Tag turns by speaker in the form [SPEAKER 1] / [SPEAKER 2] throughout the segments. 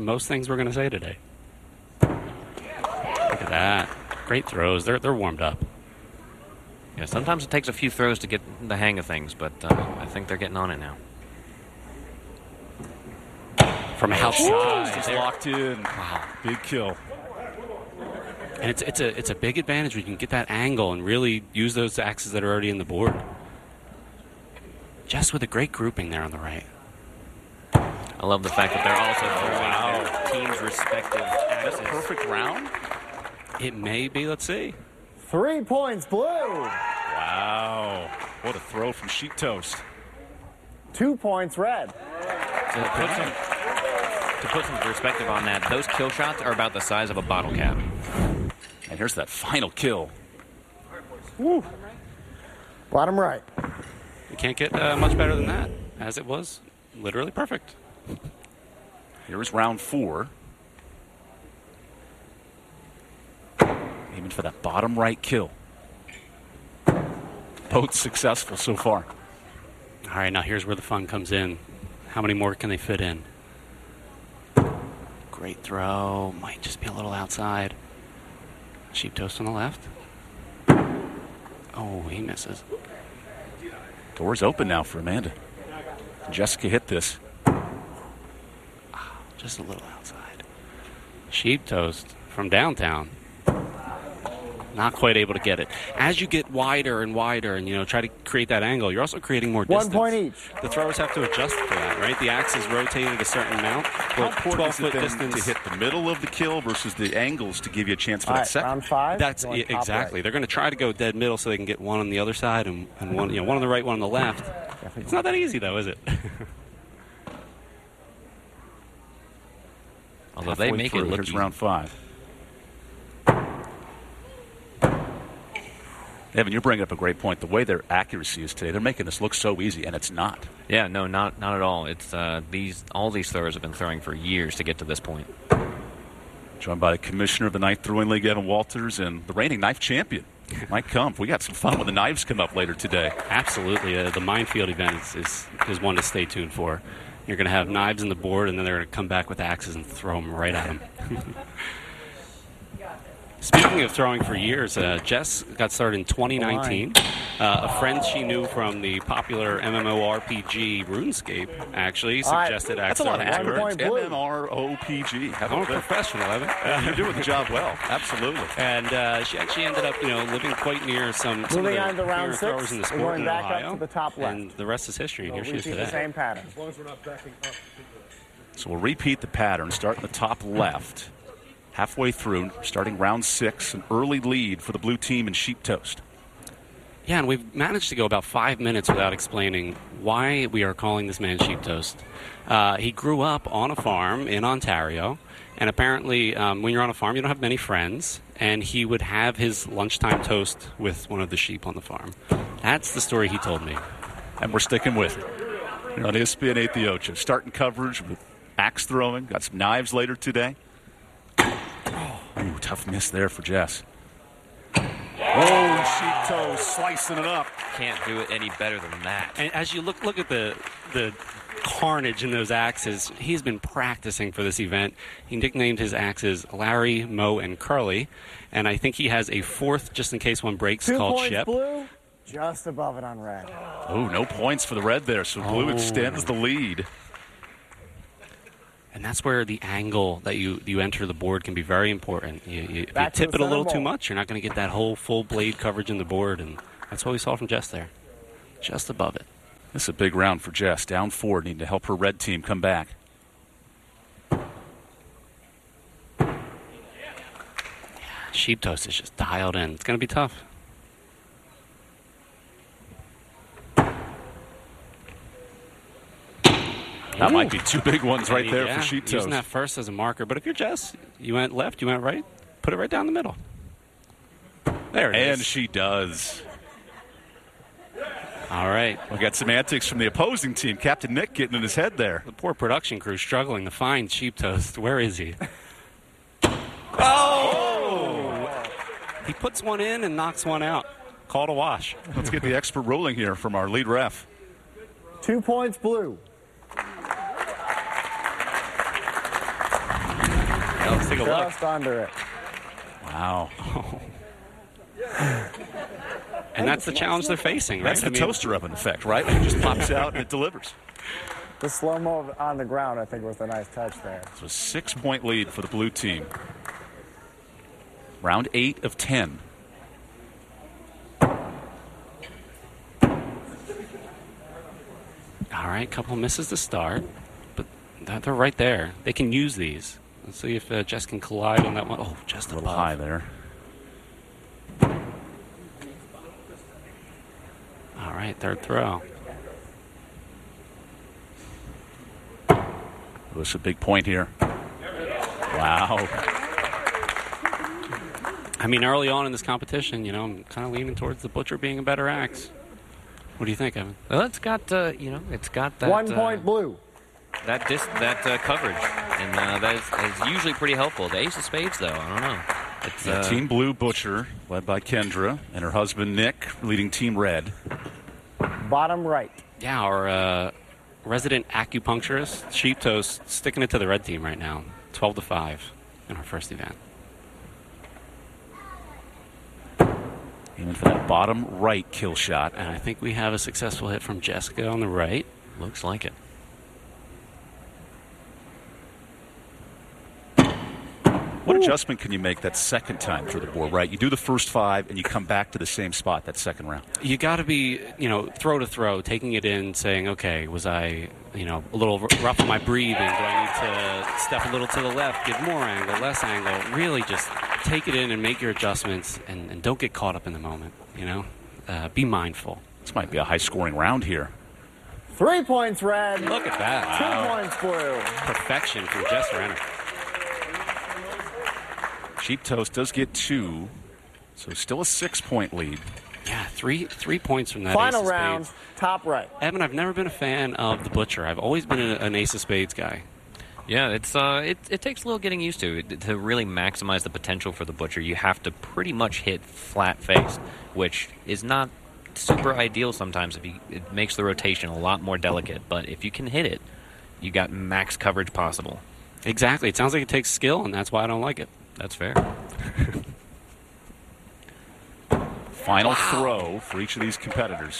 [SPEAKER 1] most things we're going to say today. Look at that. Great throws. They're warmed up.
[SPEAKER 2] Yeah, sometimes it takes a few throws to get the hang of things, but I think they're getting on it now.
[SPEAKER 1] From outside.
[SPEAKER 3] Just locked in.
[SPEAKER 1] Wow.
[SPEAKER 3] Big kill.
[SPEAKER 1] And it's a big advantage when you can get that angle and really use those axes that are already in the board. Just with a great grouping there on the right.
[SPEAKER 2] I love the fact that they're also throwing their team's respective axes.
[SPEAKER 3] Perfect round.
[SPEAKER 1] It may be. Let's see.
[SPEAKER 4] 3 points, Blue.
[SPEAKER 3] Wow. What a throw from Sheep Toast.
[SPEAKER 4] 2 points, Red.
[SPEAKER 2] To put some perspective on that, those kill shots are about the size of a bottle cap.
[SPEAKER 3] And here's that final kill.
[SPEAKER 4] Woo. Bottom right.
[SPEAKER 1] You can't get much better than that, as it was literally perfect.
[SPEAKER 3] Here is round 4. Aiming for that bottom right kill. Both successful so far.
[SPEAKER 1] All right, now here's where the fun comes in. How many more can they fit in? Great throw. Might just be a little outside. Sheep Toast on the left. Oh, he misses.
[SPEAKER 3] Doors open now for Amanda. Jessica hit this.
[SPEAKER 1] Just a little outside. Sheep Toast from downtown. Not quite able to get it. As you get wider and wider and, try to create that angle, you're also creating more distance.
[SPEAKER 4] 1 point each.
[SPEAKER 1] The throwers have to adjust for that, right? The axis rotated a certain amount.
[SPEAKER 3] How important is it
[SPEAKER 1] 12-foot
[SPEAKER 3] then
[SPEAKER 1] distance.
[SPEAKER 3] to hit the middle of the kill versus the angles to give you a chance for
[SPEAKER 4] All
[SPEAKER 3] that
[SPEAKER 4] right,
[SPEAKER 3] second?
[SPEAKER 4] round 5.
[SPEAKER 1] That's
[SPEAKER 4] going top
[SPEAKER 1] exactly.
[SPEAKER 4] right.
[SPEAKER 1] They're going to try to go dead middle so they can get one on the other side and one, one on the right, one on the left. It's not that easy, though, is it?
[SPEAKER 2] Although they make it look
[SPEAKER 3] Here's
[SPEAKER 2] easy.
[SPEAKER 3] round 5. Evan, you're bringing up a great point. The way their accuracy is today, they're making this look so easy, and it's not.
[SPEAKER 2] Yeah, no, not at all. It's all these throwers have been throwing for years to get to this point.
[SPEAKER 3] Joined by the commissioner of the Knife Throwing League, Evan Walters, and the reigning knife champion, Mike Kumpf. We got some fun when the knives come up later today.
[SPEAKER 1] Absolutely. The Minefield event is one to stay tuned for. You're going to have knives in the board, and then they're going to come back with axes and throw them right at them. Speaking of throwing for years, Jess got started in 2019. A friend she knew from the popular MMORPG RuneScape actually suggested axe
[SPEAKER 3] That's a lot of
[SPEAKER 1] throwing to her.
[SPEAKER 4] Point blue.
[SPEAKER 3] MMROPG. Have
[SPEAKER 1] I'm
[SPEAKER 3] a
[SPEAKER 1] a professional, Evan.
[SPEAKER 3] You're doing the job well. Absolutely.
[SPEAKER 1] And she actually ended up, living quite near some of the
[SPEAKER 4] Moving on to round
[SPEAKER 1] premier
[SPEAKER 4] 6.
[SPEAKER 1] throwers in the
[SPEAKER 4] We're
[SPEAKER 1] sport
[SPEAKER 4] going
[SPEAKER 1] in
[SPEAKER 4] back
[SPEAKER 1] Ohio.
[SPEAKER 4] up to the top left.
[SPEAKER 1] And the rest is history. And here she
[SPEAKER 4] We
[SPEAKER 1] is
[SPEAKER 4] see the
[SPEAKER 1] today.
[SPEAKER 4] same pattern.
[SPEAKER 3] So we'll repeat the pattern, start in the top left. Halfway through, starting round 6, an early lead for the blue team in Sheep Toast.
[SPEAKER 1] Yeah, and we've managed to go about 5 minutes without explaining why we are calling this man Sheep Toast. He grew up on a farm in Ontario, and apparently when you're on a farm, you don't have many friends, and he would have his lunchtime toast with one of the sheep on the farm. That's the story he told me.
[SPEAKER 3] And we're sticking with it. Here on ESPN 8 The Ocho, starting coverage with axe throwing. Got some knives later today. Ooh, tough miss there for Jess. Oh, Sheep Toast slicing it up.
[SPEAKER 2] Can't do it any better than that.
[SPEAKER 1] And as you look at the carnage in those axes, he's been practicing for this event. He nicknamed his axes Larry, Mo, and Curly. And I think he has a fourth, just in case one breaks,
[SPEAKER 4] 2
[SPEAKER 1] called
[SPEAKER 4] points
[SPEAKER 1] Shep.
[SPEAKER 4] blue, just above it on red.
[SPEAKER 3] Oh, no points for the red there, so blue extends the lead.
[SPEAKER 1] And that's where the angle that you enter the board can be very important. If you
[SPEAKER 4] Back to
[SPEAKER 1] tip
[SPEAKER 4] the
[SPEAKER 1] it a little
[SPEAKER 4] center
[SPEAKER 1] too
[SPEAKER 4] ball.
[SPEAKER 1] much, you're not going to get that whole full blade coverage in the board. And that's what we saw from Jess there. Just above it.
[SPEAKER 3] This is a big round for Jess. Down 4, needing to help her red team come back.
[SPEAKER 1] Sheep Toast is just dialed in. It's going to be tough.
[SPEAKER 3] That might be 2 big ones right there
[SPEAKER 1] Yeah,
[SPEAKER 3] for Sheep
[SPEAKER 1] using
[SPEAKER 3] Toast.
[SPEAKER 1] that first as a marker. But if you're Jess, you went left, you went right, put it right down the middle. There it is.
[SPEAKER 3] And she does.
[SPEAKER 1] All right.
[SPEAKER 3] We got some antics from the opposing team. Captain Nick getting in his head there.
[SPEAKER 1] The poor production crew struggling to find Sheep Toast. Where is he? Oh! He puts one in and knocks one out. Call to wash.
[SPEAKER 3] Let's get the expert ruling here from our lead ref.
[SPEAKER 4] 2 points blue.
[SPEAKER 1] Good luck.
[SPEAKER 4] Just under it.
[SPEAKER 3] Wow.
[SPEAKER 1] And that's the challenge they're facing, right?
[SPEAKER 3] That's the toaster oven effect, right? It just pops out and it delivers.
[SPEAKER 4] The slow-mo on the ground, I think, was a nice touch there.
[SPEAKER 3] So a 6-point lead for the blue team. Round 8 of 10.
[SPEAKER 1] All right, couple misses to start, but they're right there. They can use these. Let's see if Jess can collide on that one. Oh, just
[SPEAKER 3] A little
[SPEAKER 1] above.
[SPEAKER 3] high there.
[SPEAKER 1] All right, third throw.
[SPEAKER 3] This is a big point here. Wow.
[SPEAKER 1] I mean, early on in this competition, I'm kind of leaning towards the Butcher being a better axe. What do you think, Evan?
[SPEAKER 2] Well, it's got it's got that
[SPEAKER 4] 1 point blue.
[SPEAKER 2] that coverage, and that is usually pretty helpful. The ace of spades, though, I don't know. It's
[SPEAKER 3] Team Blue Butcher, led by Kendra, and her husband Nick, leading Team Red.
[SPEAKER 4] Bottom right.
[SPEAKER 1] Yeah, our resident acupuncturist, Sheep Toast, sticking it to the red team right now. 12-5 in our first event.
[SPEAKER 3] Aiming for that bottom right kill shot.
[SPEAKER 1] And I think we have a successful hit from Jessica on the right.
[SPEAKER 2] looks like it.
[SPEAKER 3] What adjustment can you make that second time through the board, right? You do the first 5 and you come back to the same spot that second round.
[SPEAKER 1] You got to be, throw to throw, taking it in, saying, okay, was I, a little rough on my breathing? Do I need to step a little to the left, give more angle, less angle? Really just take it in and make your adjustments and don't get caught up in the moment, Be mindful.
[SPEAKER 3] This might be a high-scoring round here.
[SPEAKER 4] 3 points red.
[SPEAKER 1] Look at that.
[SPEAKER 4] 2 points blue.
[SPEAKER 1] Perfection from Jess Renner.
[SPEAKER 3] Sheep Toast does get 2, so still a 6-point lead.
[SPEAKER 1] Yeah, three points from that
[SPEAKER 4] Final
[SPEAKER 1] ace of
[SPEAKER 4] round,
[SPEAKER 1] spades.
[SPEAKER 4] top right.
[SPEAKER 1] Evan, I've never been a fan of the Butcher. I've always been an ace of spades guy.
[SPEAKER 2] Yeah, it takes a little getting used to. To really maximize the potential for the Butcher, you have to pretty much hit flat face, which is not super ideal sometimes. It makes the rotation a lot more delicate, but if you can hit it, you got max coverage possible.
[SPEAKER 1] Exactly. It sounds like it takes skill, and that's why I don't like it.
[SPEAKER 2] That's fair.
[SPEAKER 3] Final throw for each of these competitors.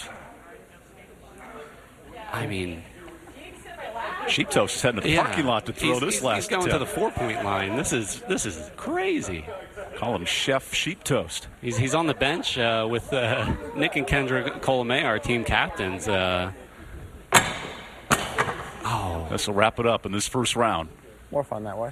[SPEAKER 1] I mean,
[SPEAKER 3] Sheep Toast is heading to the parking lot to throw this last
[SPEAKER 1] He's going to the
[SPEAKER 3] attempt.
[SPEAKER 1] 4-point line. This is crazy.
[SPEAKER 3] Call him Chef Sheep Toast.
[SPEAKER 1] He's on the bench with Nick and Kendra Colomé, our team captains.
[SPEAKER 3] This will wrap it up in this first round.
[SPEAKER 4] More fun that way.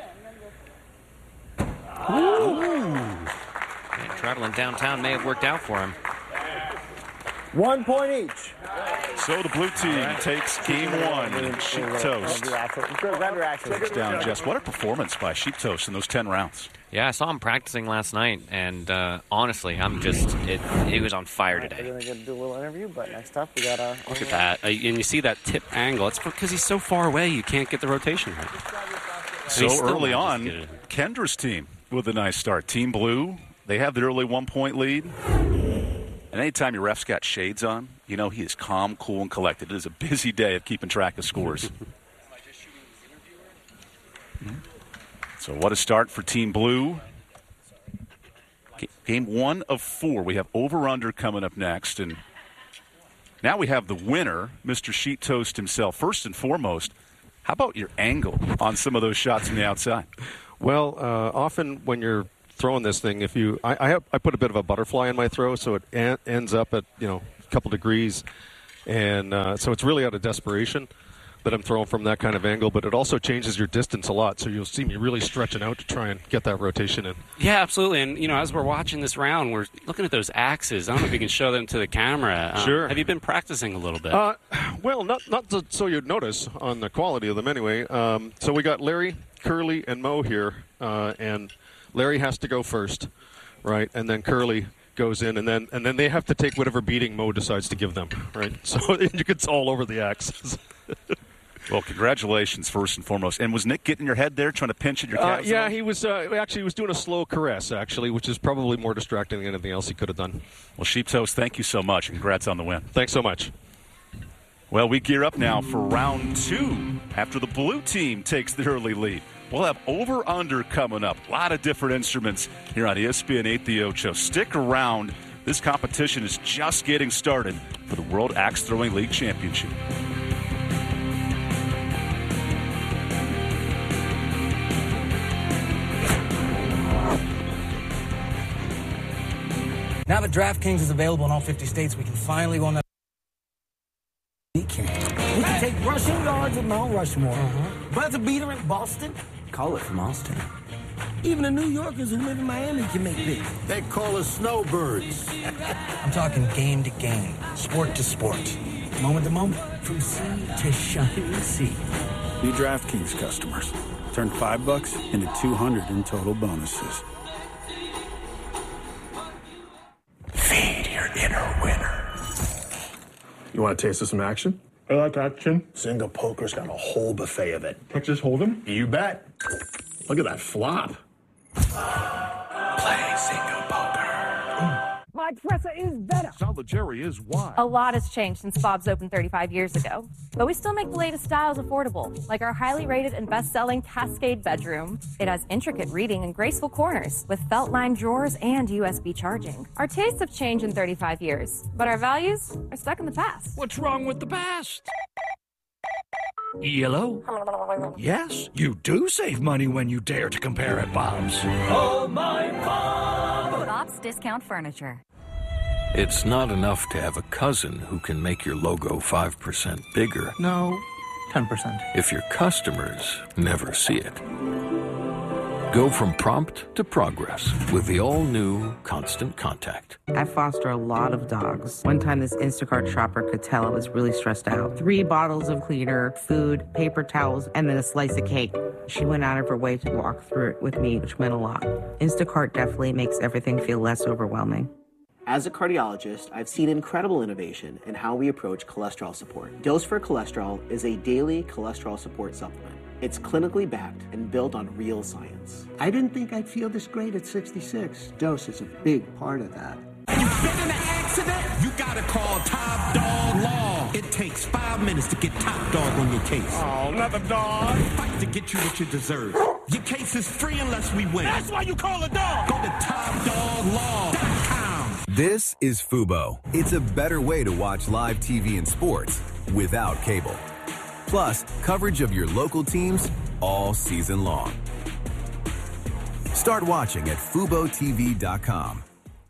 [SPEAKER 2] Yeah, traveling downtown may have worked out for him.
[SPEAKER 4] 1 point each.
[SPEAKER 3] So the blue team takes game 1. Sheep Toast
[SPEAKER 4] Red reaction.
[SPEAKER 3] takes down Jess. What a performance by Sheep Toast in those 10 rounds.
[SPEAKER 2] Yeah, I saw him practicing last night, and honestly, it was on fire
[SPEAKER 4] We're
[SPEAKER 2] today.
[SPEAKER 4] going to get to do a little interview, but next up we got our...
[SPEAKER 1] Look at that. And you see that tip angle. It's because he's so far away, you can't get the rotation right.
[SPEAKER 3] So
[SPEAKER 1] He's still
[SPEAKER 3] early
[SPEAKER 1] not
[SPEAKER 3] on,
[SPEAKER 1] just good.
[SPEAKER 3] Kendra's team with a nice start. Team Blue, they have the early 1-point lead. And anytime your ref's got shades on, he is calm, cool, and collected. It is a busy day of keeping track of scores. So what a start for Team Blue. Game 1 of 4. We have over-under coming up next. And now we have the winner, Mr. Sheep Toast himself. First and foremost, how about your angle on some of those shots from the outside?
[SPEAKER 5] Well, often when you're throwing this thing, I put a bit of a butterfly in my throw, so it ends up at a couple degrees, and so it's really out of desperation that I'm throwing from that kind of angle. But it also changes your distance a lot, so you'll see me really stretching out to try and get that rotation in.
[SPEAKER 1] Yeah, absolutely. And, as we're watching this round, we're looking at those axes. I don't know if you can show them to the camera.
[SPEAKER 5] Sure.
[SPEAKER 1] Have you been practicing a little bit?
[SPEAKER 5] Well, not so you'd notice on the quality of them anyway. So we got Larry, Curly, and Mo here, and Larry has to go first, right? And then Curly goes in, and then they have to take whatever beating Mo decides to give them, right? So it's all over the axes.
[SPEAKER 3] Well, congratulations, first and foremost. And was Nick getting your head there, trying to pinch at your calves?
[SPEAKER 5] Yeah, he was he was doing a slow caress, actually, which is probably more distracting than anything else he could have done.
[SPEAKER 3] Well, Sheep Toast, thank you so much, and congrats on the win.
[SPEAKER 5] Thanks so much.
[SPEAKER 3] Well, we gear up now for round 2 after the blue team takes the early lead. We'll have over-under coming up. A lot of different instruments here on ESPN 8 The Ocho. Stick around. This competition is just getting started for the World Axe Throwing League Championship.
[SPEAKER 6] Now that DraftKings is available in all 50 states, we can finally go on that. We can take rushing yards at Mount Rushmore. Buzzer beater in Boston. Call it from Austin. Even the New Yorkers who live in Miami can make big.
[SPEAKER 7] They call us snowbirds.
[SPEAKER 6] I'm talking game to game, sport to sport, moment to moment, from sea to shining sea.
[SPEAKER 7] New DraftKings customers. Turn $5 into $200 in total bonuses.
[SPEAKER 6] Feed your inner winner.
[SPEAKER 8] You want to taste of some action?
[SPEAKER 9] I like action.
[SPEAKER 8] Zynga Poker's got a whole buffet of it.
[SPEAKER 9] Texas Hold'em?
[SPEAKER 8] You bet. Look at that flop.
[SPEAKER 6] Play Zynga Poker.
[SPEAKER 10] My dresser is better.
[SPEAKER 3] Solid Jerry is why.
[SPEAKER 10] A lot has changed since Bob's opened 35 years ago. But we still make the latest styles affordable, like our highly rated and best-selling Cascade bedroom. It has intricate reading and graceful corners with felt-lined drawers and USB charging. Our tastes have changed in 35 years, but our values are stuck in the past.
[SPEAKER 11] What's wrong with the past? Hello? Yes, you do save money when you dare to compare at Bob's.
[SPEAKER 6] Oh, my Bob!
[SPEAKER 10] Bob's Discount Furniture.
[SPEAKER 12] It's not enough to have a cousin who can make your logo 5% bigger.
[SPEAKER 6] No, 10%.
[SPEAKER 12] If your customers never see it. Go from prompt to progress with the all-new Constant Contact.
[SPEAKER 13] I foster a lot of dogs. One time this Instacart shopper could tell I was really stressed out. 3 bottles of cleaner, food, paper towels, and then a slice of cake. She went out of her way to walk through it with me, which meant a lot. Instacart definitely makes everything feel less overwhelming.
[SPEAKER 14] As a cardiologist, I've seen incredible innovation in how we approach cholesterol support. Dose for Cholesterol is a daily cholesterol support supplement. It's clinically backed and built on real science.
[SPEAKER 15] I didn't think I'd feel this great at 66. Dose is a big part of that.
[SPEAKER 16] You've been in an accident? You gotta call Top Dog Law. It takes 5 minutes to get Top Dog on your case.
[SPEAKER 9] Oh, another dog.
[SPEAKER 16] Fight to get you what you deserve. Your case is free unless we win.
[SPEAKER 9] That's why you call a dog.
[SPEAKER 16] Go to TopDogLaw.com.
[SPEAKER 17] This is Fubo. It's a better way to watch live TV and sports without cable. Plus, coverage of your local teams all season long. Start watching at FuboTV.com.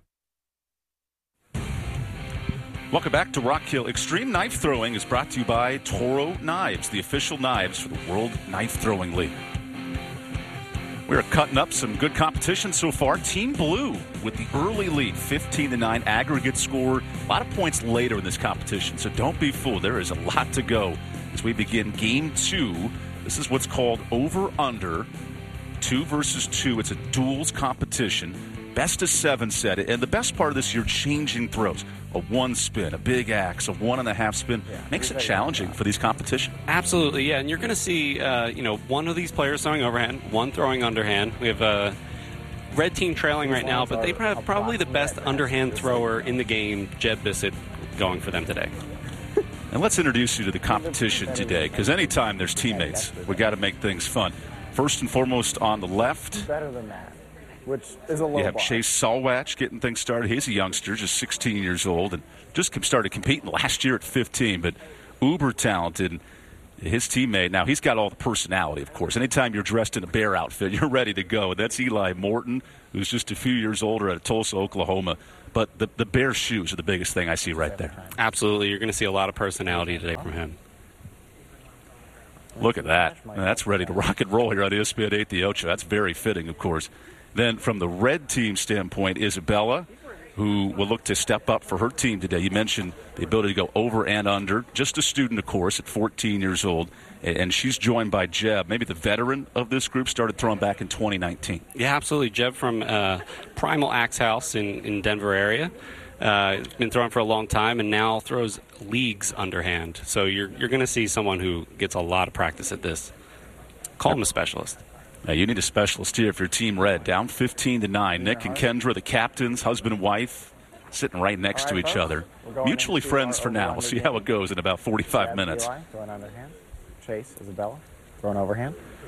[SPEAKER 3] Welcome back to Rock Hill. Extreme Knife Throwing is brought to you by Toro Knives, the official knives for the World Knife Throwing League. We're cutting up some good competition so far. Team Blue with the early lead, 15-9 aggregate score. A lot of points later in this competition, so don't be fooled. There is a lot to go as we begin Game 2. This is what's called over-under, 2 versus 2. It's a duels competition. Best of 7 set. And the best part of this, you're changing throws. A 1 spin, a big axe, a 1.5 spin. Makes it challenging for these competitions.
[SPEAKER 1] Absolutely, yeah. And you're going to see, one of these players throwing overhand, one throwing underhand. We have a red team trailing right now, but they have probably the best underhand thrower in the game, Jeb Bissett, going for them today.
[SPEAKER 3] And let's introduce you to the competition today, because anytime there's teammates, we got to make things fun. First and foremost on the left,
[SPEAKER 4] better than that, which is a low
[SPEAKER 3] you have
[SPEAKER 4] bar.
[SPEAKER 3] Chase Salwatch getting things started. He's a youngster, just 16 years old, and just started competing last year at 15, but uber talented. His teammate, now he's got all the personality, of course. Anytime you're dressed in a bear outfit, you're ready to go. That's Eli Morton, who's just a few years older out of Tulsa, Oklahoma. But the bear shoes are the biggest thing I see right there.
[SPEAKER 1] Absolutely. You're going to see a lot of personality today from him.
[SPEAKER 3] Look at that. That's ready to rock and roll here on ESPN 8 The Ocho. That's very fitting, of course. Then from the red team standpoint, Isabella, who will look to step up for her team today. You mentioned the ability to go over and under. Just a student, of course, at 14 years old. And she's joined by Jeb, maybe the veteran of this group, started throwing back in 2019.
[SPEAKER 1] Yeah, absolutely. Jeb from Primal Axe House in Denver area. Been throwing for a long time and now throws leagues underhand. So you're going to see someone who gets a lot of practice at this. Call him a specialist.
[SPEAKER 3] Now, you need a specialist here if your team red. Down 15-9. Nick and Kendra, the captains, husband and wife, sitting right next to each other. Mutually friends for now. We'll see how it goes in about 45 minutes.
[SPEAKER 4] Throwing underhand. Chase, Isabella, throwing overhand.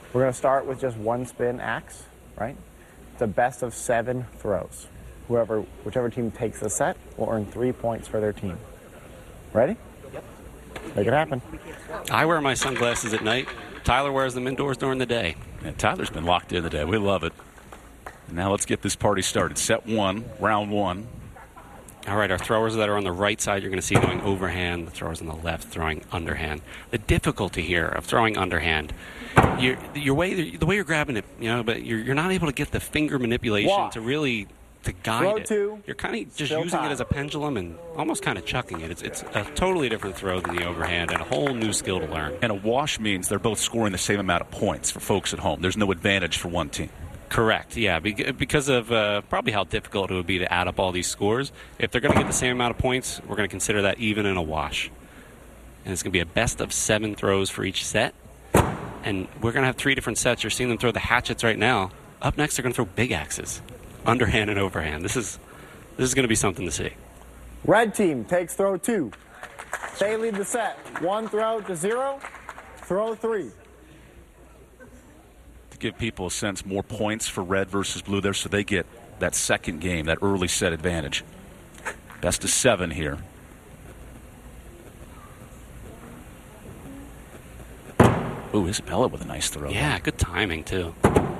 [SPEAKER 4] We're going to start with just one spin axe, right? It's a best of 7 throws. Whichever team takes the set will earn 3 points for their team. Ready? Yep. Make it happen.
[SPEAKER 1] I wear my sunglasses at night. Tyler wears them indoors during the day.
[SPEAKER 3] And Tyler's been locked in today. We love it. And now let's get this party started. Set 1, round 1.
[SPEAKER 1] All right, our throwers that are on the right side, you're going to see going overhand. The throwers on the left throwing underhand. The difficulty here of throwing underhand, the way you're grabbing it, but you're not able to get the finger manipulation to really to guide
[SPEAKER 4] throw
[SPEAKER 1] it.
[SPEAKER 4] 2.
[SPEAKER 1] You're kind of just
[SPEAKER 4] Still
[SPEAKER 1] using
[SPEAKER 4] time.
[SPEAKER 1] it as a pendulum and almost kind of chucking it. It's a totally different throw than the overhand and a whole new skill to learn.
[SPEAKER 3] And a wash means they're both scoring the same amount of points for folks at home. There's no advantage for one team.
[SPEAKER 1] Correct, yeah, because of probably how difficult it would be to add up all these scores. If they're going to get the same amount of points, we're going to consider that even in a wash. And it's going to be a best of 7 throws for each set. And we're going to have 3 different sets. You're seeing them throw the hatchets right now. Up next, they're going to throw big axes, underhand and overhand. This is going to be something to see.
[SPEAKER 4] Red team takes throw 2. They lead the set. 1 throw to 0. Throw 3.
[SPEAKER 3] To give people a sense, more points for red versus blue there, so they get that second game, that early set advantage. Best of 7 here. Ooh, Isabella with a nice throw.
[SPEAKER 1] Yeah, good timing, too.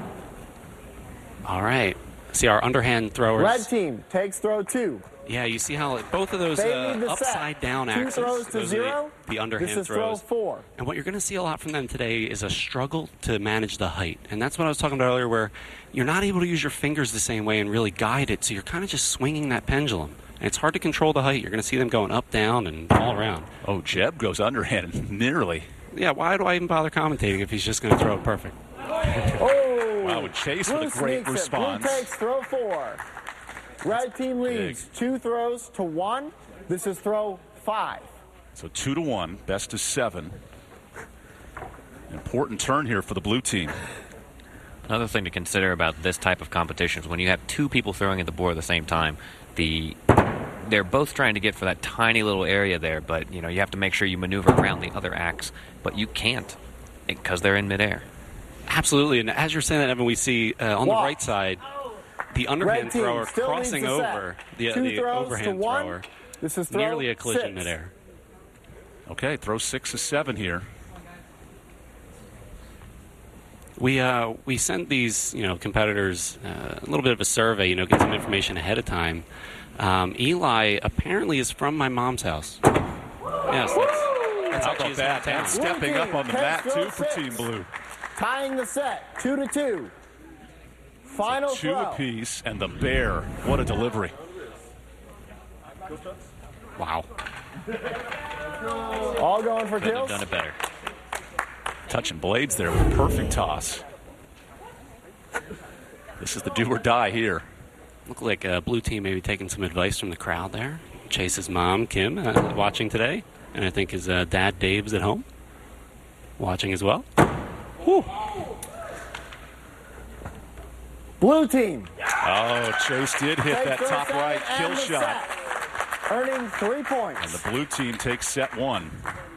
[SPEAKER 1] All right. See our underhand throwers.
[SPEAKER 4] Red team takes throw 2.
[SPEAKER 1] Yeah, you see how both of those
[SPEAKER 4] They lead the
[SPEAKER 1] upside down
[SPEAKER 4] set. 2
[SPEAKER 1] axes.
[SPEAKER 4] throws to
[SPEAKER 1] those are
[SPEAKER 4] 0.
[SPEAKER 1] the underhand
[SPEAKER 4] This is
[SPEAKER 1] throws.
[SPEAKER 4] throw 4.
[SPEAKER 1] And what you're going to see a lot from them today is a struggle to manage the height. And that's what I was talking about earlier, where you're not able to use your fingers the same way and really guide it. So you're kind of just swinging that pendulum. And it's hard to control the height. You're going to see them going up, down, and all around.
[SPEAKER 3] Oh, Jeb goes underhand nearly.
[SPEAKER 1] Yeah, why do I even bother commentating if he's just going to throw it perfect?
[SPEAKER 4] Oh!
[SPEAKER 3] Wow, and Chase
[SPEAKER 4] Blue
[SPEAKER 3] with a great
[SPEAKER 4] sneaks it.
[SPEAKER 3] response.
[SPEAKER 4] Blue takes throw 4. Red team leads 2 throws to 1. This is throw 5.
[SPEAKER 3] So 2-1, best of 7. Important turn here for the blue team.
[SPEAKER 2] Another thing to consider about this type of competition is when you have 2 people throwing at the board at the same time, they're both trying to get for that tiny little area there, but you have to make sure you maneuver around the other axe, but you can't because they're in midair.
[SPEAKER 1] Absolutely, and as you're saying that, Evan, we see on the right side the underhand
[SPEAKER 4] team
[SPEAKER 1] thrower
[SPEAKER 4] still
[SPEAKER 1] crossing
[SPEAKER 4] leads the set.
[SPEAKER 1] over
[SPEAKER 4] 2
[SPEAKER 1] the
[SPEAKER 4] throws
[SPEAKER 1] overhand
[SPEAKER 4] to 1.
[SPEAKER 1] thrower.
[SPEAKER 4] This is throw
[SPEAKER 1] Nearly a collision
[SPEAKER 4] 6.
[SPEAKER 1] midair.
[SPEAKER 3] Okay, throw 6 of 7 here.
[SPEAKER 1] We sent these competitors a little bit of a survey, get some information ahead of time. Eli apparently is from my mom's house. Yes, that's
[SPEAKER 3] How
[SPEAKER 1] actually
[SPEAKER 3] about
[SPEAKER 1] his
[SPEAKER 3] that?
[SPEAKER 1] hometown.
[SPEAKER 3] And stepping up on the mat, too, for Team Blue.
[SPEAKER 4] Tying the set, 2-2. Final
[SPEAKER 3] 2
[SPEAKER 4] throw.
[SPEAKER 3] apiece, and the bear. What a delivery.
[SPEAKER 1] Wow.
[SPEAKER 4] All going for
[SPEAKER 2] Couldn't have
[SPEAKER 4] kills.
[SPEAKER 2] done it better.
[SPEAKER 3] Touching blades there with a perfect toss. This is the do or die here.
[SPEAKER 1] Look like a blue team maybe taking some advice from the crowd there. Chase's mom, Kim, watching today. And I think his dad, Dave's at home, watching as well. Whew.
[SPEAKER 4] Blue team.
[SPEAKER 3] Oh, Chase did hit
[SPEAKER 4] Takes
[SPEAKER 3] that
[SPEAKER 4] throw
[SPEAKER 3] top
[SPEAKER 4] 7
[SPEAKER 3] right kill
[SPEAKER 4] and the
[SPEAKER 3] shot.
[SPEAKER 4] set, earning 3 points.
[SPEAKER 3] And the blue team takes set 1.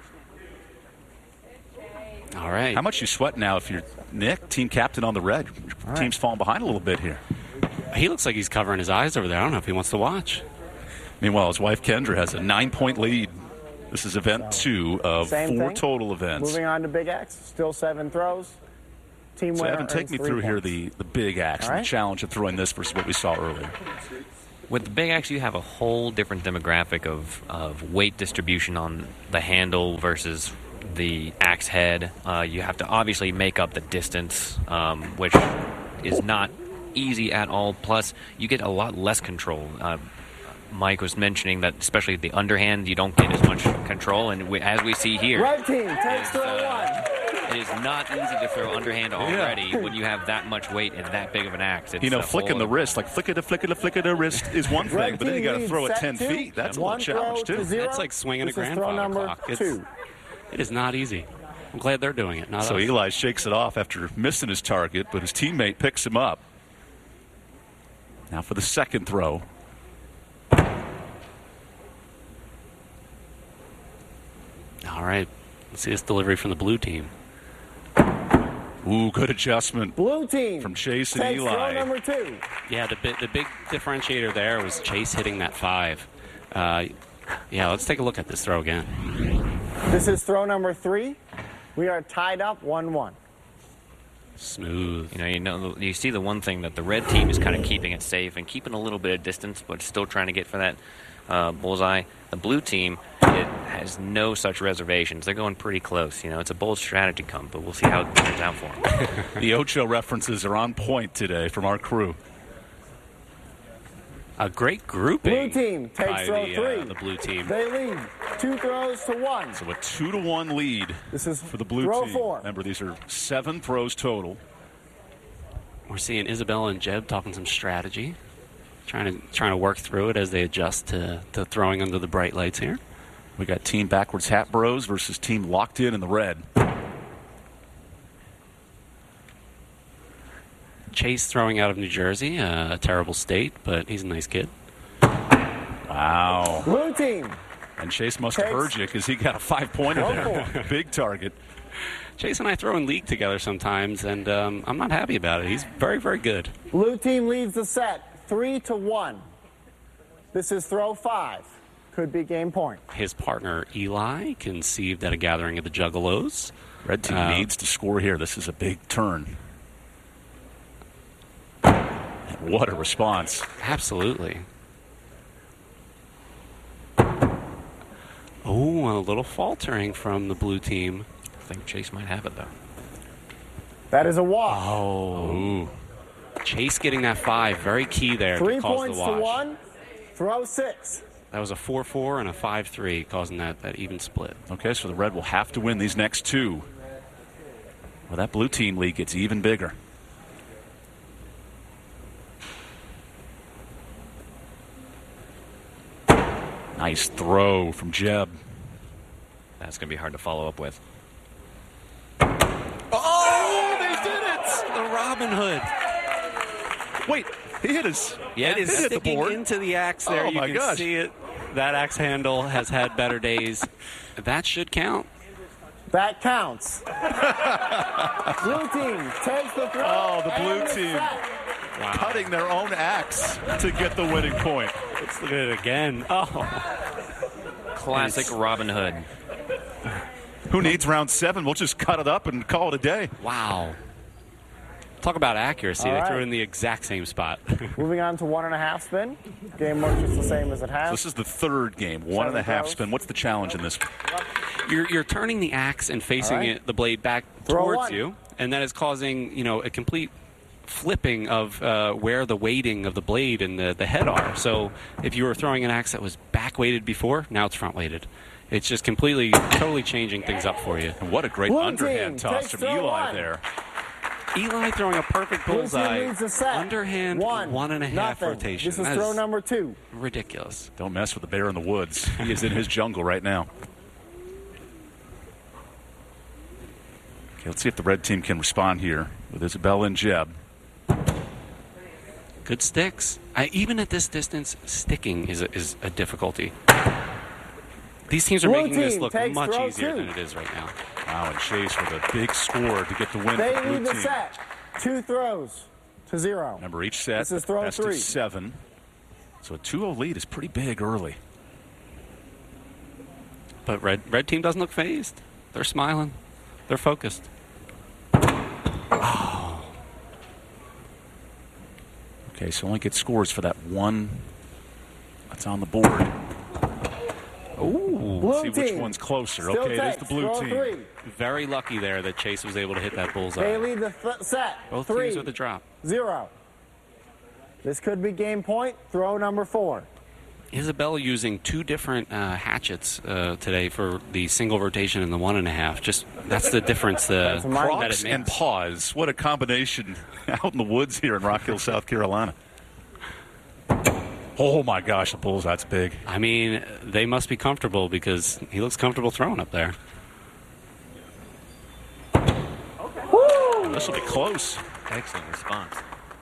[SPEAKER 1] All right.
[SPEAKER 3] How much you sweat now if you're Nick, team captain on the red? Your team's falling behind a little bit here.
[SPEAKER 1] He looks like he's covering his eyes over there. I don't know if he wants to watch.
[SPEAKER 3] Meanwhile, his wife Kendra has a 9-point lead. This is event 2 of
[SPEAKER 4] Same
[SPEAKER 3] 4
[SPEAKER 4] thing.
[SPEAKER 3] total events.
[SPEAKER 4] Moving on to Big X. Still 7 throws. Team
[SPEAKER 3] So
[SPEAKER 4] winner
[SPEAKER 3] Evan, take
[SPEAKER 4] earns
[SPEAKER 3] me
[SPEAKER 4] 3
[SPEAKER 3] through here
[SPEAKER 4] points.
[SPEAKER 3] the big axe
[SPEAKER 4] All
[SPEAKER 3] and
[SPEAKER 4] right.
[SPEAKER 3] the challenge of throwing this versus what we saw earlier.
[SPEAKER 2] With the big axe, you have a whole different demographic of weight distribution on the handle versus the axe head. You have to obviously make up the distance, which is not easy at all. Plus, you get a lot less control. Mike was mentioning that, especially the underhand, you don't get as much control. And as we see here,
[SPEAKER 4] Red team takes throw 1.
[SPEAKER 2] it is not easy to throw underhand already when you have that much weight and that big of an axe. It's a
[SPEAKER 3] Flicking the
[SPEAKER 2] whole-
[SPEAKER 3] wrist, like flick it the wrist is one thing,
[SPEAKER 4] Red
[SPEAKER 3] but then you
[SPEAKER 4] team
[SPEAKER 3] got to throw it
[SPEAKER 4] leads
[SPEAKER 3] 10
[SPEAKER 4] set 2,
[SPEAKER 3] feet. That's a
[SPEAKER 4] one
[SPEAKER 3] little challenge,
[SPEAKER 4] throw to
[SPEAKER 3] too.
[SPEAKER 4] 0.
[SPEAKER 1] That's like swinging
[SPEAKER 4] This
[SPEAKER 1] a
[SPEAKER 4] is throw
[SPEAKER 1] grandfather
[SPEAKER 4] number
[SPEAKER 1] clock.
[SPEAKER 4] 2.
[SPEAKER 1] It is not easy. I'm glad they're doing it. Not
[SPEAKER 3] So
[SPEAKER 1] us.
[SPEAKER 3] Eli shakes it off after missing his target, but his teammate picks him up. Now for the second throw.
[SPEAKER 1] All right. Let's see this delivery from the blue team.
[SPEAKER 3] Ooh, good adjustment.
[SPEAKER 4] Blue team
[SPEAKER 3] from Chase and
[SPEAKER 4] takes
[SPEAKER 3] Eli.
[SPEAKER 4] throw number 2.
[SPEAKER 1] Yeah, the big differentiator there was Chase hitting that 5. Yeah, let's take a look at this throw again.
[SPEAKER 4] This is throw number 3. We are tied up 1-1.
[SPEAKER 1] Smooth.
[SPEAKER 2] You see the one thing that the red team is kind of keeping it safe and keeping a little bit of distance, but still trying to get for that bullseye. The blue team, it has no such reservations. They're going pretty close. It's a bold strategy but we'll see how it turns out for them.
[SPEAKER 3] The Ocho references are on point today from our crew.
[SPEAKER 1] A great grouping.
[SPEAKER 4] Blue team takes throw 3.
[SPEAKER 1] The blue team.
[SPEAKER 4] They lead 2 throws to 1.
[SPEAKER 3] So a 2-1 lead for the blue
[SPEAKER 4] throw
[SPEAKER 3] team.
[SPEAKER 4] 4.
[SPEAKER 3] Remember, these are 7 throws total.
[SPEAKER 1] We're seeing Isabella and Jeb talking some strategy, trying to work through it as they adjust to throwing under the bright lights here.
[SPEAKER 3] We got Team Backwards Hat Bros versus Team Locked In the red.
[SPEAKER 1] Chase throwing out of New Jersey, a terrible state, but he's a nice kid.
[SPEAKER 3] Wow.
[SPEAKER 4] Blue team.
[SPEAKER 3] And Chase must have heard you because he got a 5-pointer there. Big target.
[SPEAKER 1] Chase and I throw in league together sometimes, and I'm not happy about it. He's very, very good.
[SPEAKER 4] Blue team leads the set 3-1. This is throw 5. Could be game point.
[SPEAKER 1] His partner Eli conceived at a gathering of the Juggalos.
[SPEAKER 3] Red team needs to score here. This is a big turn. What a response.
[SPEAKER 1] Absolutely. Oh, a little faltering from the blue team.
[SPEAKER 2] I think Chase might have it, though.
[SPEAKER 4] That is a walk.
[SPEAKER 1] Oh. Chase getting that 5. Very key there
[SPEAKER 4] 3
[SPEAKER 1] to cause
[SPEAKER 4] points
[SPEAKER 1] the
[SPEAKER 4] to
[SPEAKER 1] wash.
[SPEAKER 4] 1. Throw 6.
[SPEAKER 1] That was a 4-4 and a 5-3, causing that even split.
[SPEAKER 3] Okay, so the red will have to win these next 2. Well, that blue team lead gets even bigger. Nice throw from Jeb.
[SPEAKER 2] That's going to be hard to follow up with.
[SPEAKER 1] Oh, they did it! The Robin Hood.
[SPEAKER 3] Wait, he hit his.
[SPEAKER 1] Yeah, it is
[SPEAKER 3] hit the
[SPEAKER 1] sticking
[SPEAKER 3] board
[SPEAKER 1] into the axe there.
[SPEAKER 3] Oh,
[SPEAKER 1] you
[SPEAKER 3] my
[SPEAKER 1] can
[SPEAKER 3] gosh.
[SPEAKER 1] see it. That axe handle has had better days. That should count.
[SPEAKER 4] That counts. Blue team takes the throw.
[SPEAKER 3] Oh, the blue
[SPEAKER 4] and
[SPEAKER 3] team
[SPEAKER 4] set.
[SPEAKER 3] cutting their own axe to get the winning point.
[SPEAKER 1] Let's look at it again. Oh.
[SPEAKER 2] Classic Robin Hood.
[SPEAKER 3] Who needs round 7? We'll just cut it up and call it a day.
[SPEAKER 1] Wow. Talk about accuracy.
[SPEAKER 4] All
[SPEAKER 1] They
[SPEAKER 4] right.
[SPEAKER 1] threw it in the exact same spot.
[SPEAKER 4] Moving on to 1.5 spin. Game works just the same as it has.
[SPEAKER 3] So this is the third game, 1.5
[SPEAKER 4] throws.
[SPEAKER 3] spin. What's the challenge in this?
[SPEAKER 1] You're turning the axe and facing
[SPEAKER 4] All right.
[SPEAKER 1] the blade back
[SPEAKER 4] Throw
[SPEAKER 1] towards
[SPEAKER 4] 1.
[SPEAKER 1] you, and that is causing a complete flipping of where the weighting of the blade and the head are. So if you were throwing an axe that was back weighted before, now it's front weighted. It's just totally changing things up for you.
[SPEAKER 3] And what a great
[SPEAKER 4] Blue
[SPEAKER 3] underhand
[SPEAKER 4] team
[SPEAKER 3] toss
[SPEAKER 4] takes
[SPEAKER 3] from
[SPEAKER 4] throw
[SPEAKER 3] Eli
[SPEAKER 4] 1.
[SPEAKER 3] there.
[SPEAKER 1] Eli throwing a perfect
[SPEAKER 4] Blue team
[SPEAKER 1] bullseye.
[SPEAKER 4] leads the set.
[SPEAKER 1] Underhand 1.5
[SPEAKER 4] nothing.
[SPEAKER 1] rotation.
[SPEAKER 4] This is
[SPEAKER 1] That
[SPEAKER 4] throw number 2.
[SPEAKER 1] ridiculous.
[SPEAKER 3] Don't mess with the bear in the woods. He is in his jungle right now. Okay, let's see if the red team can respond here with Isabella and Jeb.
[SPEAKER 1] Good sticks. Even at this distance, sticking is a difficulty. These teams are
[SPEAKER 4] Blue
[SPEAKER 1] making this
[SPEAKER 4] team
[SPEAKER 1] look
[SPEAKER 4] takes
[SPEAKER 1] much
[SPEAKER 4] throw
[SPEAKER 1] easier
[SPEAKER 4] 2.
[SPEAKER 1] than it is right now.
[SPEAKER 3] Wow, and Chase with a big score to get the win
[SPEAKER 4] They
[SPEAKER 3] for the blue
[SPEAKER 4] lead the
[SPEAKER 3] team.
[SPEAKER 4] set 2 throws to 0.
[SPEAKER 3] Remember, each set,
[SPEAKER 4] This is throw
[SPEAKER 3] best
[SPEAKER 4] 3.
[SPEAKER 3] of 7. So a 2-0 lead is pretty big early.
[SPEAKER 1] But red team doesn't look phased. They're smiling. They're focused.
[SPEAKER 3] Okay, so only get scores for that one that's on the board.
[SPEAKER 1] Ooh.
[SPEAKER 4] Blue
[SPEAKER 3] See which
[SPEAKER 4] team
[SPEAKER 3] one's closer.
[SPEAKER 4] still
[SPEAKER 3] Okay, it is
[SPEAKER 4] takes
[SPEAKER 3] the blue
[SPEAKER 4] throw
[SPEAKER 3] team.
[SPEAKER 4] 3.
[SPEAKER 1] Very lucky there that Chase was able to hit that bullseye.
[SPEAKER 4] They lead the set
[SPEAKER 1] Both
[SPEAKER 4] 3
[SPEAKER 1] teams with a drop.
[SPEAKER 4] 0. This could be game point. Throw number 4.
[SPEAKER 1] Isabella using 2 different hatchets today for the single rotation and the 1.5. Just that's the difference.
[SPEAKER 4] That's mine.
[SPEAKER 1] That
[SPEAKER 3] Crocs
[SPEAKER 1] it
[SPEAKER 3] and
[SPEAKER 1] makes.
[SPEAKER 3] paws. What a combination out in the woods here in Rock Hill, South Carolina. Oh my gosh, the bullseye's big.
[SPEAKER 1] I mean, they must be comfortable because he looks comfortable throwing up there.
[SPEAKER 3] This will be close.
[SPEAKER 2] Excellent response.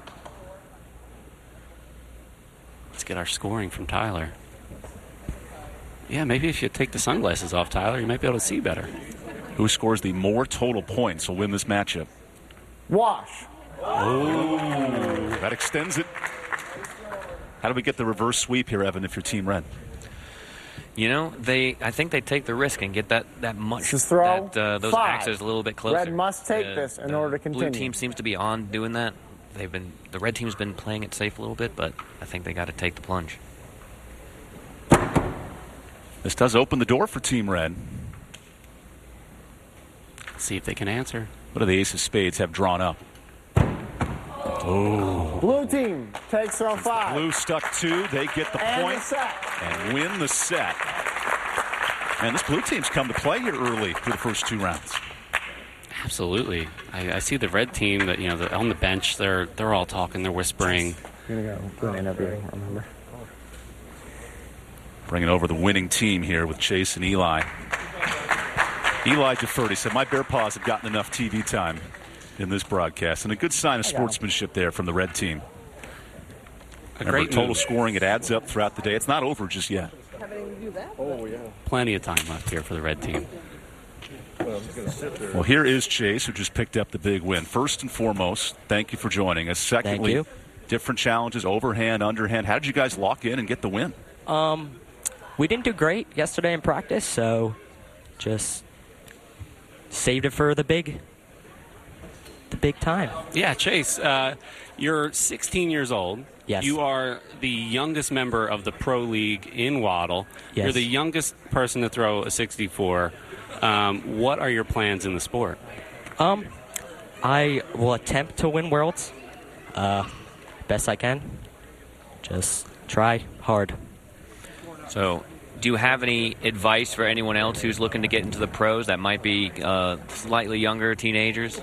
[SPEAKER 1] Let's get our scoring from Tyler. Yeah, maybe if you take the sunglasses off, Tyler, you might be able to see better.
[SPEAKER 3] Who scores the more total points will win this matchup.
[SPEAKER 4] Wash.
[SPEAKER 3] Oh, that extends it. How do we get the reverse sweep here, Evan, if you're Team Red?
[SPEAKER 2] You know, I think they take the risk and get that much.
[SPEAKER 4] This is throw
[SPEAKER 2] those
[SPEAKER 4] 5.
[SPEAKER 2] axes a little bit closer.
[SPEAKER 4] Red must take this in order to continue.
[SPEAKER 2] Blue team seems to be on doing that. The red team's been playing it safe a little bit, but I think they got to take the plunge.
[SPEAKER 3] This does open the door for Team Red.
[SPEAKER 1] See if they can answer.
[SPEAKER 3] What do the ace of spades have drawn up? Oh.
[SPEAKER 4] Blue team takes throw 5.
[SPEAKER 3] Blue stuck 2. They get the point
[SPEAKER 4] the set.
[SPEAKER 3] and win the set. And this blue team's come to play here early through the first 2 rounds.
[SPEAKER 1] Absolutely. I see the red team that on the bench. They're all talking. They're whispering.
[SPEAKER 4] You're gonna go do an interview. Remember.
[SPEAKER 3] Bringing over the winning team here with Chase and Eli. Eli deferred. He said, my Bear Paws have gotten enough TV time in this broadcast. And a good sign of sportsmanship there from the red team. Remember, total
[SPEAKER 1] move.
[SPEAKER 3] scoring, it adds up throughout the day. It's not over just yet.
[SPEAKER 1] Oh, yeah. Plenty of time left here for the red team.
[SPEAKER 3] Well, here is Chase, who just picked up the big win. First and foremost, thank you for joining us. Secondly,
[SPEAKER 18] Thank you.
[SPEAKER 3] Different challenges, overhand, underhand. How did you guys lock in and get the win?
[SPEAKER 18] We didn't do great yesterday in practice, so just saved it for the big time.
[SPEAKER 1] Yeah, Chase, you're 16 years old.
[SPEAKER 18] Yes.
[SPEAKER 1] You are the youngest member of the Pro League in Waddle.
[SPEAKER 18] Yes.
[SPEAKER 1] You're the youngest person to throw a 64. What are your plans in the sport?
[SPEAKER 18] I will attempt to win Worlds best I can. Just try hard.
[SPEAKER 2] So, do you have any advice for anyone else who's looking to get into the pros that might be slightly younger teenagers?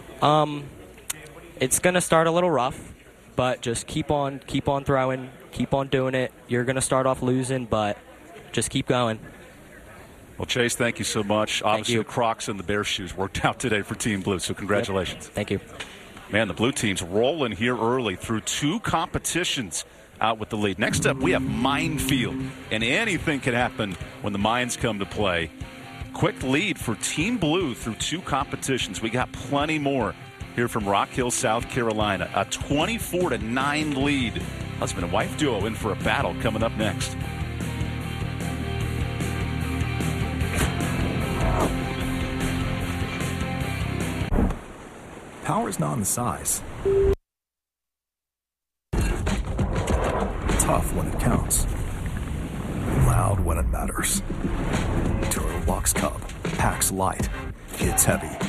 [SPEAKER 18] It's going to start a little rough, but just keep on throwing, keep on doing it. You're going to start off losing, but just keep going.
[SPEAKER 3] Well, Chase, thank you so much. Obviously,
[SPEAKER 18] you.
[SPEAKER 3] the Crocs and the Bear shoes worked out today for Team Blue, so congratulations.
[SPEAKER 18] Yep. Thank you.
[SPEAKER 3] Man, the blue team's rolling here early through 2 competitions out with the lead. Next up, we have Minefield, and anything can happen when the mines come to play. Quick lead for Team Blue through 2 competitions. We got plenty more here from Rock Hill, South Carolina. A 24-9 lead. Husband and wife duo in for a battle coming up next.
[SPEAKER 19] Power's not in the size. Tough when it counts. Loud when it matters. Turtle Box Cub packs light, hits heavy.